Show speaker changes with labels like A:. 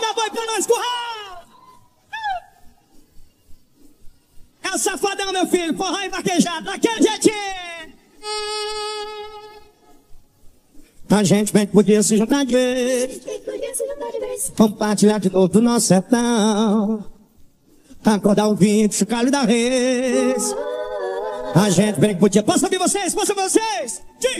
A: Manda boi pra nós, curral! É o safadão, meu filho, forró e vaquejado, daquele jeitinho! A gente bem que podia se juntar de vez, compartilhar de novo do nosso sertão, acordar o vinho, chocalho da res. A gente bem que podia... Posso ouvir vocês? Posso ouvir vocês? Diga!